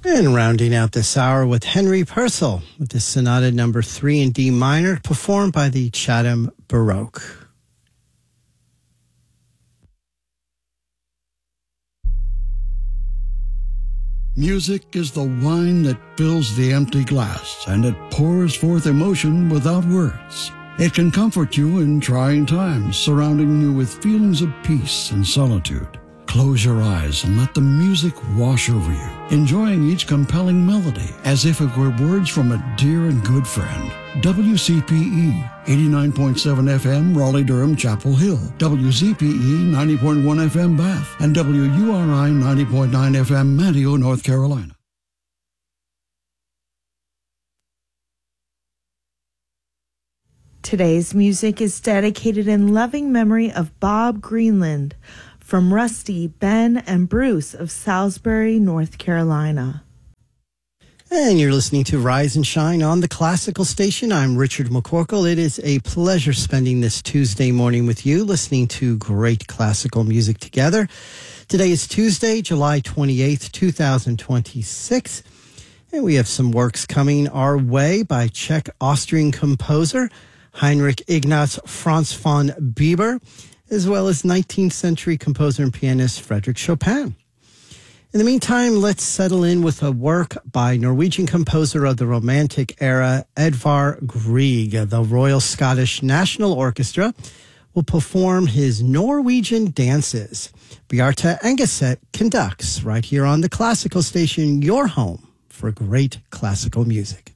And rounding out this hour with Henry Purcell with the Sonata number 3 in D minor, performed by the Chatham Baroque. Music is the wine that fills the empty glass, and it pours forth emotion without words. It can comfort you in trying times, surrounding you with feelings of peace and solitude. Close your eyes and let the music wash over you, enjoying each compelling melody as if it were words from a dear and good friend. WCPE 89.7 FM, Raleigh-Durham, Chapel Hill. WZPE 90.1 FM, Bath. And WURI 90.9 FM, Manteo, North Carolina. Today's music is dedicated in loving memory of Bob Greenland, from Rusty, Ben, and Bruce of Salisbury, North Carolina. And you're listening to Rise and Shine on the Classical Station. I'm Richard McCorkle. It is a pleasure spending this Tuesday morning with you, listening to great classical music together. Today is Tuesday, July 28th, 2026. And we have some works coming our way by Czech-Austrian composer Heinrich Ignaz Franz von Bieber, as well as 19th century composer and pianist Frederick Chopin. In the meantime, let's settle in with a work by Norwegian composer of the Romantic era, Edvard Grieg. The Royal Scottish National Orchestra will perform his Norwegian dances. Bjarte Engeset conducts right here on the Classical Station, your home for great classical music.